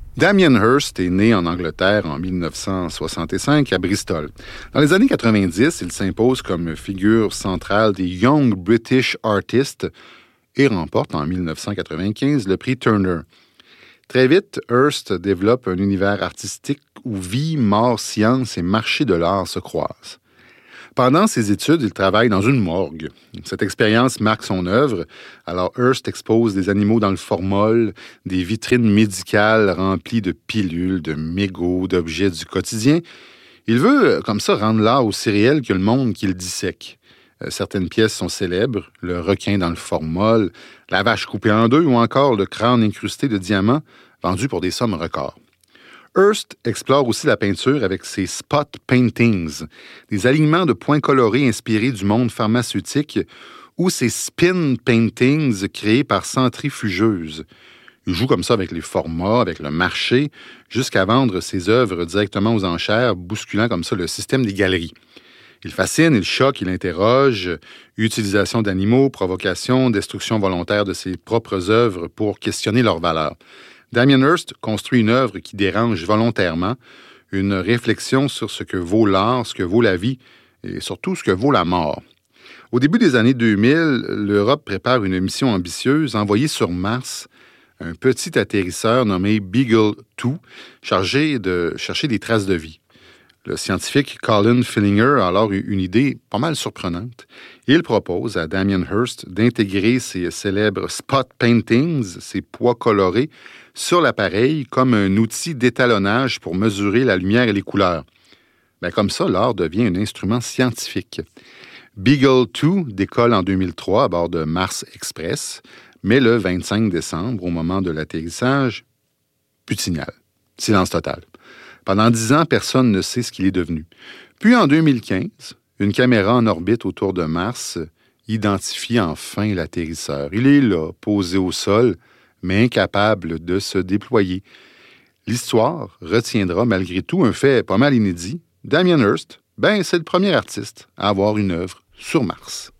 Damien Hirst est né en Angleterre en 1965 à Bristol. Dans les années 90, il s'impose comme figure centrale des Young British Artists et remporte en 1995 le prix Turner. Très vite, Hirst développe un univers artistique où vie, mort, science et marché de l'art se croisent. Pendant ses études, il travaille dans une morgue. Cette expérience marque son œuvre. Alors, Hirst expose des animaux dans le formol, des vitrines médicales remplies de pilules, de mégots, d'objets du quotidien. Il veut, comme ça, rendre l'art aussi réel que le monde qu'il dissèque. Certaines pièces sont célèbres, le requin dans le formol, la vache coupée en deux ou encore le crâne incrusté de diamants, vendu pour des sommes records. Hirst explore aussi la peinture avec ses spot paintings, des alignements de points colorés inspirés du monde pharmaceutique, ou ses spin paintings créés par centrifugeuses. Il joue comme ça avec les formats, avec le marché, jusqu'à vendre ses œuvres directement aux enchères, bousculant comme ça le système des galeries. Il fascine, il choque, il interroge, utilisation d'animaux, provocation, destruction volontaire de ses propres œuvres pour questionner leur valeur. Damien Hirst construit une œuvre qui dérange volontairement, une réflexion sur ce que vaut l'art, ce que vaut la vie et surtout ce que vaut la mort. Au début des années 2000, l'Europe prépare une mission ambitieuse envoyée sur Mars un petit atterrisseur nommé Beagle 2, chargé de chercher des traces de vie. Le scientifique Colin Fillinger a alors eu une idée pas mal surprenante. Il propose à Damien Hirst d'intégrer ses célèbres spot paintings, ses poids colorés, sur l'appareil comme un outil d'étalonnage pour mesurer la lumière et les couleurs. Comme ça, l'art devient un instrument scientifique. Beagle 2 décolle en 2003 à bord de Mars Express, mais le 25 décembre, au moment de l'atterrissage, plus de signal. Silence total. Pendant 10 ans, personne ne sait ce qu'il est devenu. Puis en 2015, une caméra en orbite autour de Mars identifie enfin l'atterrisseur. Il est là, posé au sol, mais incapable de se déployer. L'histoire retiendra malgré tout un fait pas mal inédit. Damien Hirst, c'est le premier artiste à avoir une œuvre sur Mars.